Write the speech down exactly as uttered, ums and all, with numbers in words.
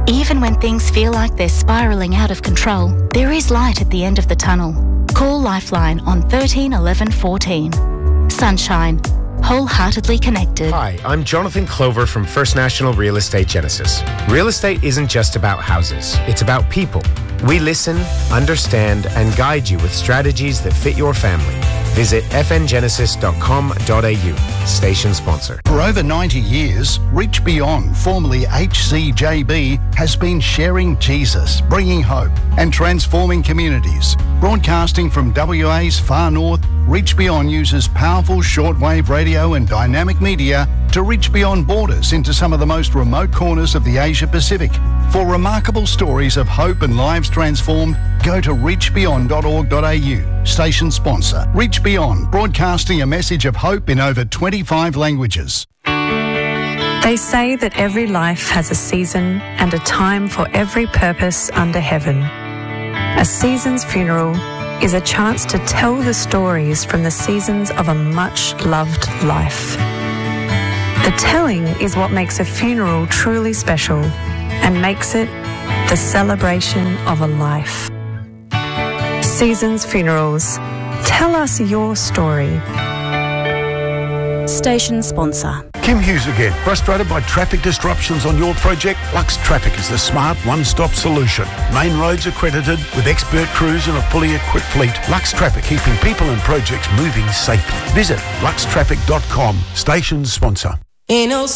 Even when things feel like they're spiralling out of control, there is light at the end of the tunnel. Call Lifeline on thirteen eleven fourteen. Sunshine. Wholeheartedly connected. Hi, I'm Jonathan Clover from First National Real Estate Genesis. Real estate isn't just about houses, it's about people. We listen, understand, and guide you with strategies that fit your family. Visit f n genesis dot com dot a u. Station sponsor. For over ninety years, Reach Beyond, formerly H C J B, has been sharing Jesus, bringing hope and transforming communities. Broadcasting from W A's far north, Reach Beyond uses powerful shortwave radio and dynamic media to reach beyond borders into some of the most remote corners of the Asia Pacific. For remarkable stories of hope and lives transformed, go to reach beyond dot org dot a u. Station sponsor. Reach Beyond, broadcasting a message of hope in over twenty-five languages. They say that every life has a season and a time for every purpose under heaven. A season's funeral is a chance to tell the stories from the seasons of a much-loved life. The telling is what makes a funeral truly special and makes it the celebration of a life. Seasons Funerals. Tell us your story. Station sponsor. Kim Hughes again. Frustrated by traffic disruptions on your project? Lux Traffic is the smart one-stop solution. Main roads accredited with expert crews and a fully equipped fleet. Lux Traffic, keeping people and projects moving safely. Visit lux traffic dot com. Station sponsor.